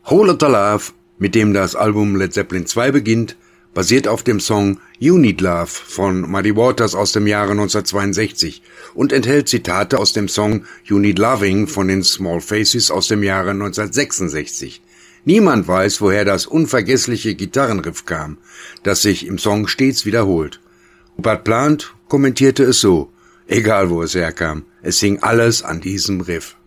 Whole Lotta Love, mit dem das Album Led Zeppelin II beginnt, basiert auf dem Song You Need Love von Muddy Waters aus dem Jahre 1962 und enthält Zitate aus dem Song You Need Loving von den Small Faces aus dem Jahre 1966. Niemand weiß, woher das unvergessliche Gitarrenriff kam, das sich im Song stets wiederholt. Rupert Plant kommentierte es so: Egal wo es herkam, es hing alles an diesem Riff.